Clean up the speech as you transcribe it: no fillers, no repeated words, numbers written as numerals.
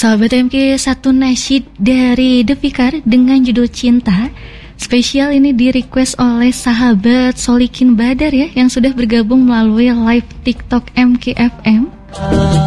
Sahabat MK, satu nasyid dari The Fikar dengan judul Cinta. Spesial ini di request oleh sahabat Solikin Badar ya, yang sudah bergabung melalui live TikTok MKFM.